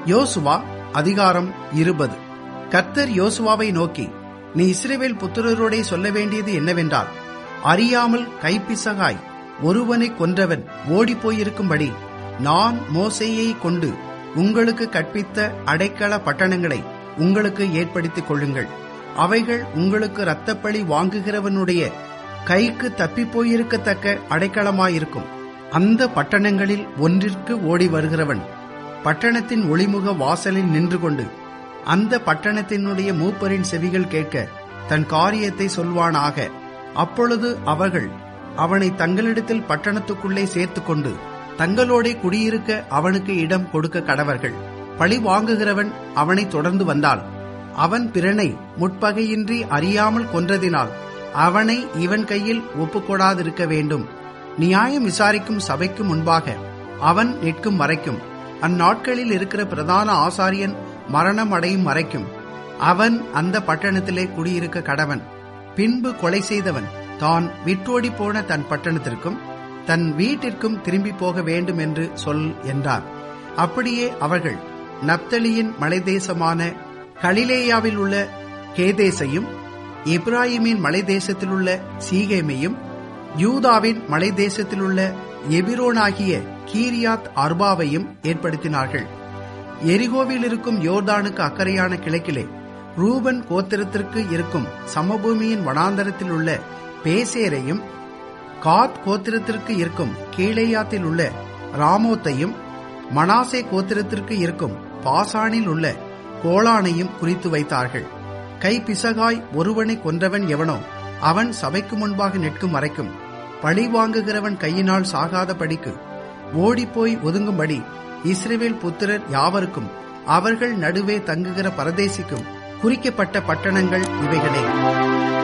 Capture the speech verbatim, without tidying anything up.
யோசுவா அதிகாரம் இருபது. கர்த்தர் யோசுவாவை நோக்கி, நீ இஸ்ரவேல் புத்திரரோடே சொல்ல வேண்டியது என்னவென்றால், அறியாமல் கைப்பிசகாய் ஒருவனை கொன்றவன் ஓடிப்போயிருக்கும்படி நான் மோசேயை கொண்டு உங்களுக்கு கற்பித்த அடைக்கல பட்டணங்களை உங்களுக்கு ஏற்படுத்திக் கொள்ளுங்கள். அவைகள் உங்களுக்கு இரத்தப்பழி வாங்குகிறவனுடைய கைக்கு தப்பிப்போயிருக்கத்தக்க அடைக்கலமாயிருக்கும். அந்த பட்டணங்களில் ஒன்றிற்கு ஓடி வருகிறவன் பட்டணத்தின் ஒளிமுக வாசலில் நின்று கொண்டு அந்த பட்டணத்தினுடைய மூப்பரின் செவிகள் கேட்க தன் காரியத்தை சொல்வானாக. அப்பொழுது அவர்கள் அவனை தங்களிடத்தில் பட்டணத்துக்குள்ளே சேர்த்து கொண்டு தங்களோடே குடியிருக்க அவனுக்கு இடம் கொடுக்க கடவர்கள். பழி வாங்குகிறவன் அவனை தொடர்ந்து வந்தால் அவன் பிறனை முற்பகையின்றி அறியாமல் கொன்றதினால் அவனை இவன் கையில் ஒப்புக்கொடாதிருக்க வேண்டும். நியாயம் விசாரிக்கும் சபைக்கு முன்பாக அவன் நிற்கும் வரைக்கும், அந்நாட்களில் இருக்கிற பிரதான ஆசாரியன் மரணம் அடையும் வரைக்கும் அவன் அந்த பட்டணத்திலே குடியிருக்க கடவன். பின்பு கொலை செய்தவன் தான் விட்டோடி போன தன் பட்டணத்திற்கும் தன் வீட்டிற்கும் திரும்பி போக வேண்டும் என்று சொல் என்றார். அப்படியே அவர்கள் நப்தலியின் மலைதேசமான கலிலேயாவில் உள்ள கேதேசையும், எப்ராயிமின் மலைதேசத்தில் உள்ள சீகேமையும், யூதாவின் மலைதேசத்தில் உள்ள எபிரோனாகிய கீரியாத் அர்பாவையும் ஏற்படுத்தினார்கள். எரிகோவில் இருக்கும் யோர்தானுக்கு அக்கறையான கிழக்கிலே ரூபன் கோத்திரத்திற்கு இருக்கும் சமபூமியின் வனாந்தரத்தில் உள்ள பேசேரையும், காத் கோத்திரத்திற்கு இருக்கும் கீலேயாத்தில் உள்ள ராமோத்தையும், மனாசே கோத்திரத்திற்கு இருக்கும் பாசானில் உள்ள கோலானையும் குறித்து வைத்தார்கள். கை பிசகாய் ஒருவனை கொன்றவன் எவனோ அவன் சபைக்கு முன்பாக நிற்கும் வரைக்கும் பழி வாங்குகிறவன் கையினால் சாகாத படிக்கு ஓடிப்போய் ஒதுங்கும்படி இஸ்ரவேல் புத்திரர் யாவருக்கும் அவர்கள் நடுவே தங்குகிற பரதேசிக்கும் குறிக்கப்பட்ட பட்டணங்கள் இவைகளே.